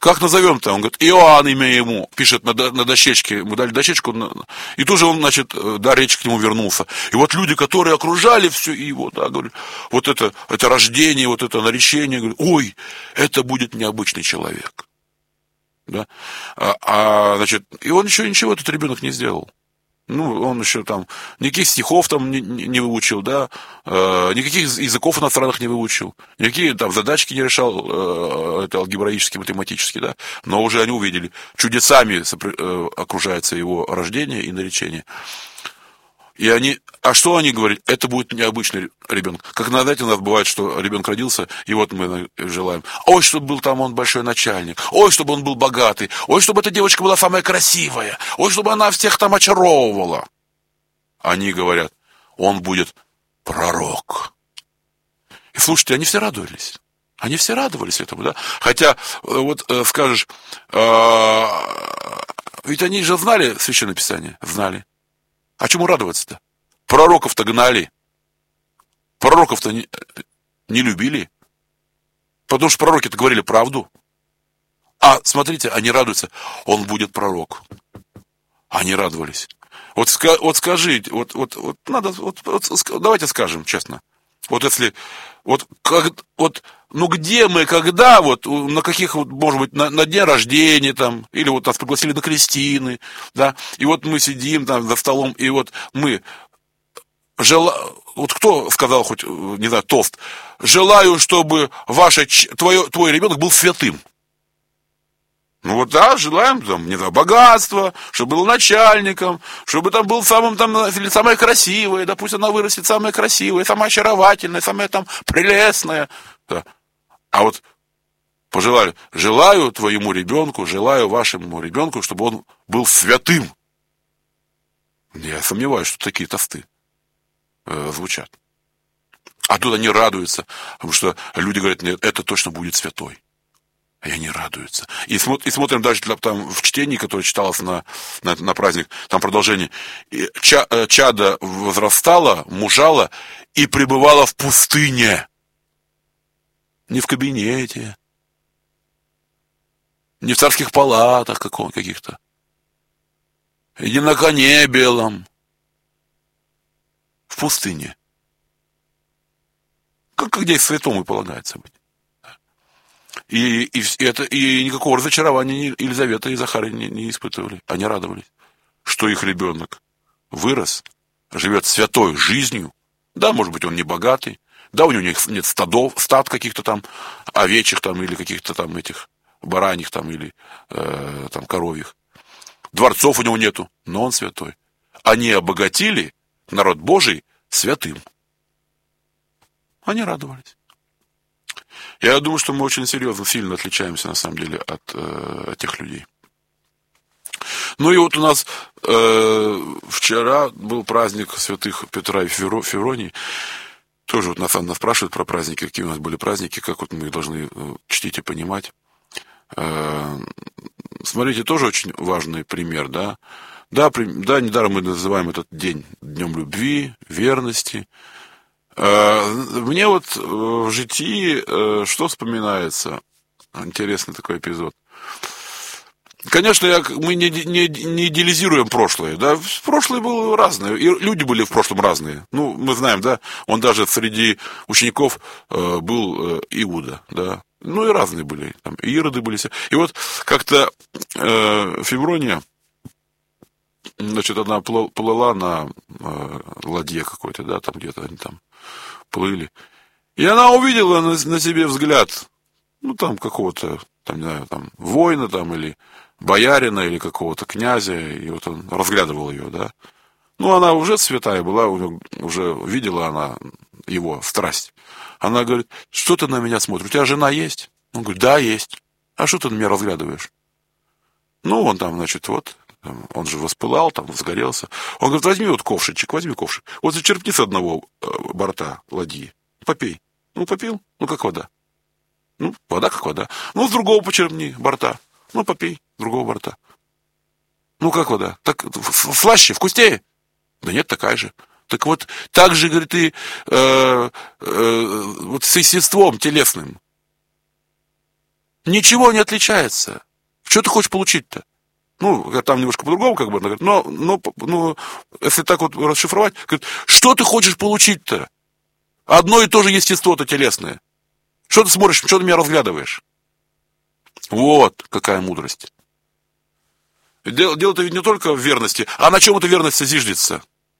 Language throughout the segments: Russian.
Как назовем-то? Он говорит, Иоанн имя ему, пишет на дощечке, ему дали дощечку, и тут же он, значит, дар речи к нему вернулся. И вот люди, которые окружали все его, да, говорят, вот это рождение, вот это наречение, говорят, ой, это будет необычный человек. Да? Значит, и он еще ничего, этот ребенок не сделал. Ну, он еще там никаких стихов там не выучил, да, никаких языков иностранных не выучил, никакие там задачки не решал, это алгебраические, математические, да, но уже они увидели, чудесами окружается его рождение и наречение. И они, а что они говорят? Это будет необычный ребенок. Как, знаете, у нас бывает, что ребенок родился, и вот мы желаем, ой, чтобы был там он большой начальник, ой, чтобы он был богатый, ой, чтобы эта девочка была самая красивая, ой, чтобы она всех там очаровывала. Они говорят, он будет пророк. И слушайте, они все радовались. Они все радовались этому, да? Хотя, вот скажешь, ведь они же знали Священное Писание, знали. А чему радоваться-то? Пророков-то гнали. Пророков-то не любили. Потому что пророки-то говорили правду. А смотрите, они радуются. Он будет пророк. Они радовались. Вот скажите, давайте скажем честно. Вот если, ну где мы, когда, вот на каких, вот, может быть, на дне рождения там, или вот нас пригласили на крестины, да, и вот мы сидим там за столом, и вот мы вот кто сказал хоть, не знаю, тост, желаю, чтобы твой ребенок был святым. Ну вот да, желаем там, не знаю, богатства, чтобы был начальником, чтобы там был самым там, или самая красивая, да пусть она вырастет самая красивая, самая очаровательная, самая там прелестная. Да. А вот пожелали, желаю твоему ребенку, желаю вашему ребенку, чтобы он был святым. Я сомневаюсь, что такие тосты звучат. А тут они радуются, потому что люди говорят, нет, это точно будет святой. И они радуются. И смотрим дальше там, в чтении, которое читалось на праздник, там продолжение. Чадо возрастало, мужало и пребывало в пустыне. Не в кабинете, не в царских палатах каких-то, и не на коне белом. В пустыне. Как где святому и полагается быть. И никакого разочарования Елизавета и Захария не испытывали. Они радовались, что их ребенок вырос, живет святой жизнью. Да, может быть, он не богатый. Да, у него нет стад каких-то там овечьих там, или каких-то там этих бараньих там, или там коровьих. Дворцов у него нету, но он святой. Они обогатили народ Божий святым. Они радовались. Я думаю, что мы очень серьезно, сильно отличаемся, на самом деле, от тех людей. Ну и вот у нас вчера был праздник святых Петра и Февронии. Тоже вот нас спрашивают про праздники, какие у нас были праздники, как вот мы их должны чтить и понимать. Смотрите, тоже очень важный пример, да. Да, недаром мы называем этот день Днем любви, верности. Мне вот в житии что вспоминается? Интересный такой эпизод. Конечно, мы не идеализируем прошлое, да, прошлое было разное, и люди были в прошлом разные. Ну, мы знаем, да, он даже среди учеников был Иуда, да, ну и разные были, там, Ироды были все. И вот как-то Феврония, значит, она плыла на ладье какой-то, да, там где-то они там плыли. И она увидела на себе взгляд, ну, там, какого-то, там, не знаю, там, воина, там, или боярина, или какого-то князя, и вот он разглядывал ее, да. Ну, она уже святая была, уже видела она его страсть. Она говорит, что ты на меня смотришь, у тебя жена есть? Он говорит, да, есть. А что ты на меня разглядываешь? Ну, он там, значит, вот, он же воспылал, там, сгорелся. Он говорит, возьми вот ковшичек, возьми ковшик. Вот зачерпни с одного борта ладьи, попей. Ну, попил, ну, как вода. Ну, вода как вода. Ну, с другого почерпни борта. Ну, попей, с другого борта. Ну, как вода? Так, слаще, вкуснее? Да нет, такая же. Так вот, так же, говорит, и вот с естеством телесным. Ничего не отличается. Что ты хочешь получить-то? Ну, там немножко по-другому, как бы, но если так вот расшифровать, говорит, что ты хочешь получить-то? Одно и то же естество-то телесное. Что ты смотришь, что ты меня разглядываешь? Вот какая мудрость. Дело-то ведь не только в верности, а на чем эта верность зиждется?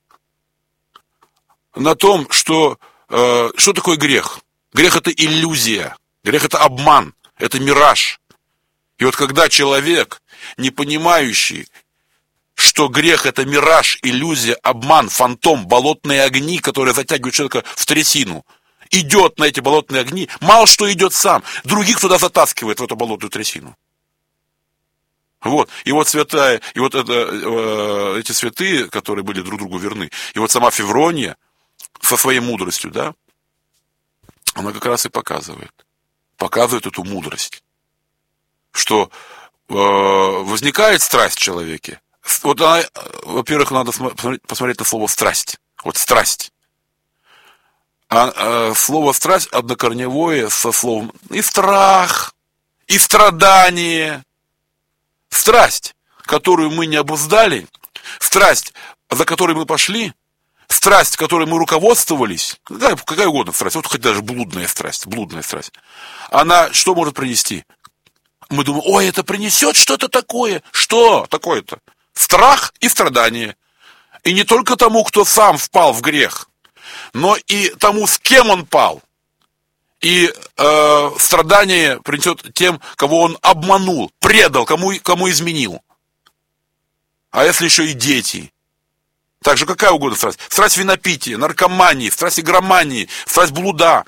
На том, что такое грех? Грех – это иллюзия, грех – это обман, это мираж. И вот когда человек, не понимающий, что грех – это мираж, иллюзия, обман, фантом, болотные огни, которые затягивают человека в трясину, идет на эти болотные огни, мало что идет сам, других туда затаскивает, в эту болотную трясину. Вот, и вот святая, и вот эти святые, которые были друг другу верны, и вот сама Феврония со своей мудростью, да, она как раз и показывает эту мудрость, что возникает страсть в человеке. Вот она, во-первых, надо посмотреть на слово страсть. Вот страсть. А слово страсть однокорневое со словом и страх, и страдание. Страсть, которую мы не обуздали, страсть, за которой мы пошли, страсть, которой мы руководствовались, какая угодно страсть, вот хоть даже блудная страсть, она что может принести? Мы думаем, ой, это принесет что-то такое. Что такое-то? Страх и страдание. И не только тому, кто сам впал в грех, но и тому, с кем он пал. И страдание принесет тем, кого он обманул, предал, кому изменил. А если еще и дети? Также какая угодно страсть. Страсть винопития, наркомании, страсть игромании, страсть блуда.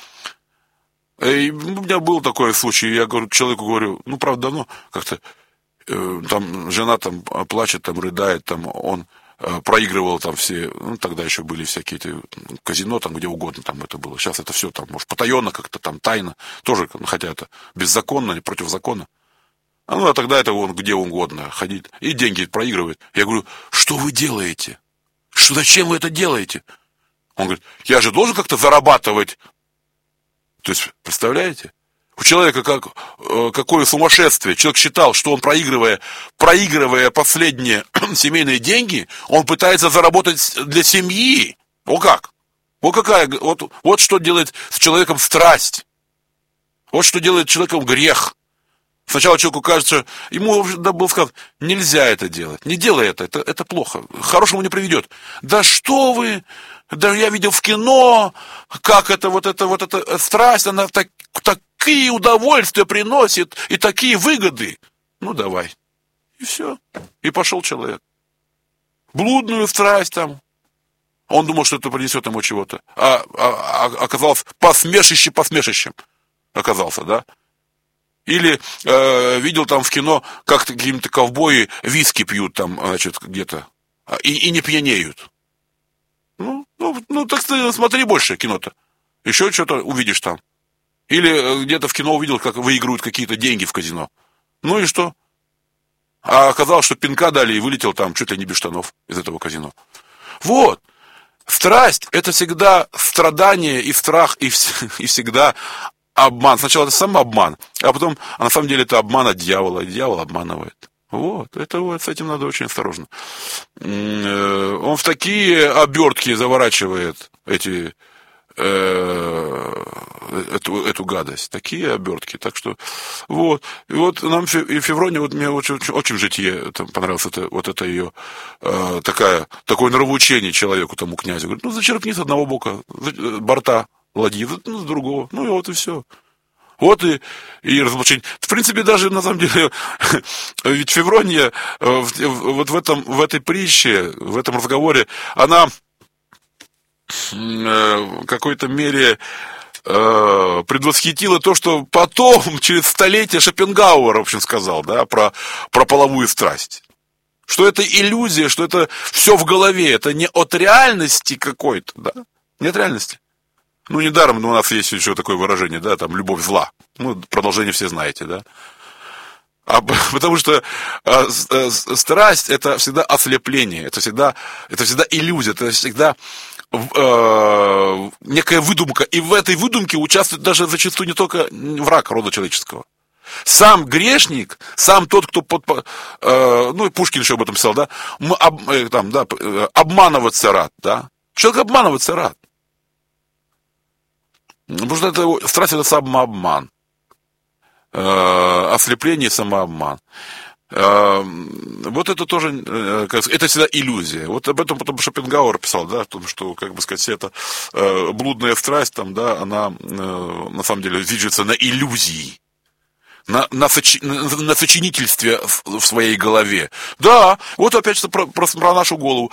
И у меня был такой случай, я говорю, человеку говорю, ну, правда, давно как-то, там, жена там плачет, там, рыдает, там, он проигрывал там все, ну, тогда еще были всякие эти казино, там, где угодно там это было. Сейчас это все там, может, потаенно как-то там, тайно, тоже, хотя это беззаконно, не против закона. А тогда это он где угодно ходит и деньги проигрывает. Я говорю, что вы делаете? Зачем вы это делаете? Он говорит, я же должен как-то зарабатывать. То есть, представляете? У человека какое сумасшествие. Человек считал, что он, проигрывая последние семейные деньги, он пытается заработать для семьи. Вот что делает с человеком страсть. Вот что делает с человеком грех. Сначала человеку кажется, ему было сказано, нельзя это делать, не делай это плохо, к хорошему не приведет. Да что вы, да я видел в кино, как эта страсть, она такие удовольствия приносит и такие выгоды. Ну давай. И все. И пошел человек. Блудную страсть там. Он думал, что это принесет ему чего-то. А оказалось посмешищем. Оказался, да? Или видел там в кино, как какие-то ковбои виски пьют там, значит, где-то, и не пьянеют. Ну, так ты смотри больше кино-то. Еще что-то увидишь там. Или где-то в кино увидел, как выигрывают какие-то деньги в казино. Ну и что? А оказалось, что пинка дали и вылетел там чуть ли не без штанов из этого казино. Вот. Страсть – это всегда страдание и страх, и всегда обман. Сначала это самообман, а потом, на самом деле, это обман от дьявола, и дьявол обманывает. С этим надо очень осторожно. Он в такие обертки заворачивает эту гадость, такие обертки. Так что, вот. И вот нам и Феврония, вот мне очень в житие понравилось это ее такое нравоучение человеку, тому князю. Говорит, зачерпни с одного бока борта ладьи, с другого. И вот и все. Вот и разоблачение. В принципе, даже на самом деле, ведь Феврония вот в этой притче, в этом разговоре, она в какой-то мере предвосхитила то, что потом, через столетия, Шопенгауэр, в общем, сказал, да, про половую страсть. Что это иллюзия, что это все в голове, это не от реальности какой-то, да, не от реальности. Недаром у нас есть еще такое выражение, да, там, любовь зла. Продолжение все знаете, да. Потому что страсть – это всегда ослепление, это всегда иллюзия, это всегда некая выдумка. И в этой выдумке участвует даже зачастую не только враг рода человеческого. Сам грешник, сам тот, кто ну и Пушкин еще об этом писал, да, обманываться рад, да. Человек обманываться рад. Потому что страсть это самообман. Ослепление и самообман. Вот это тоже, это всегда иллюзия. Вот об этом потом Шопенгауэр писал, да, о том, что, как бы сказать, эта блудная страсть, там, да, она на самом деле движется на иллюзии, на сочинительстве в своей голове. Да, вот опять что про нашу голову.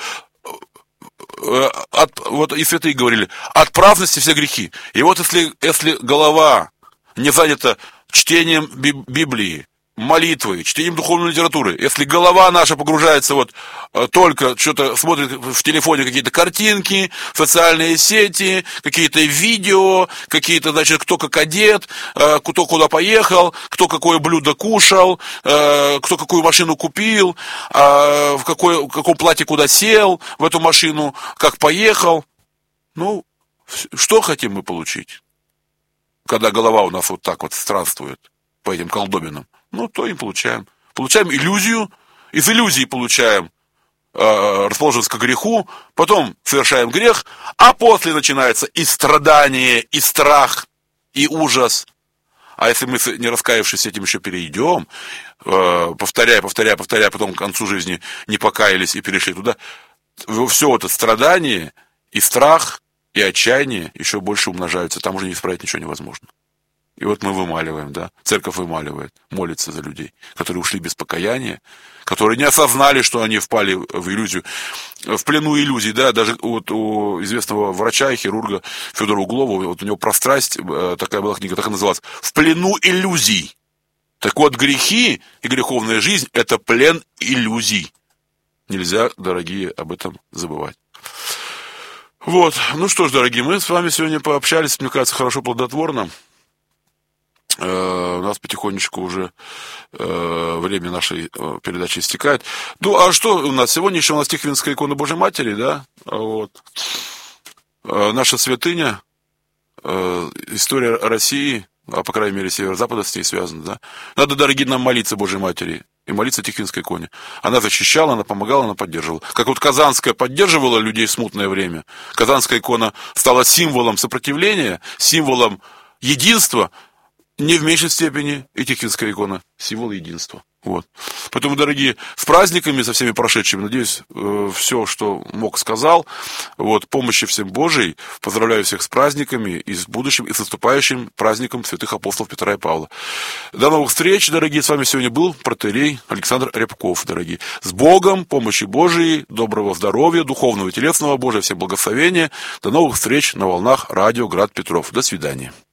Вот и святые говорили, от праздности все грехи. И вот если голова не занята чтением Библии, молитвой, чтением духовной литературы, если голова наша погружается вот только что-то смотрит в телефоне какие-то картинки, социальные сети, какие-то видео, какие-то, значит, кто как одет, кто куда поехал, кто какое блюдо кушал, кто какую машину купил, в каком платье куда сел в эту машину, как поехал. Ну, что хотим мы получить, когда голова у нас вот так вот странствует по этим колдобинам? Ну, то и получаем. Получаем иллюзию, из иллюзии получаем расположенность к греху, потом совершаем грех, а после начинается и страдание, и страх, и ужас. А если мы, не раскаявшись, этим еще перейдем, повторяя, потом к концу жизни не покаялись и перешли туда, все это страдание, и страх, и отчаяние еще больше умножаются, там уже не исправить ничего невозможно. И вот мы вымаливаем, да, церковь вымаливает, молится за людей, которые ушли без покаяния, которые не осознали, что они впали в иллюзию, в плену иллюзий, да, даже вот у известного врача и хирурга Федора Углова, вот у него про страсть, такая была книга, так и называлась, «В плену иллюзий». Так вот, грехи и греховная жизнь – это плен иллюзий. Нельзя, дорогие, об этом забывать. Вот, ну что ж, дорогие, мы с вами сегодня пообщались, мне кажется, хорошо, плодотворно. У нас потихонечку уже время нашей передачи истекает. Ну, а что у нас? Сегодня еще у нас Тихвинская икона Божьей Матери, да? Вот. Наша святыня, история России, а по крайней мере северо-запада с ней связана, да? Надо, дорогие, нам молиться Божьей Матери и молиться Тихвинской иконе. Она защищала, она помогала, она поддерживала. Как вот Казанская поддерживала людей в смутное время, Казанская икона стала символом сопротивления, символом единства, не в меньшей степени и Тихвинская икона символ единства. Вот. Поэтому, дорогие, с праздниками, со всеми прошедшими, надеюсь, все, что мог, сказал. Вот, помощи всем Божией. Поздравляю всех с праздниками и с будущим, и с наступающим праздником святых апостолов Петра и Павла. До новых встреч, дорогие. С вами сегодня был протоиерей Александр Рябков, дорогие. С Богом, помощи Божией, доброго здоровья, духовного и телесного Божия, всем благословения. До новых встреч на волнах радио Град Петров. До свидания.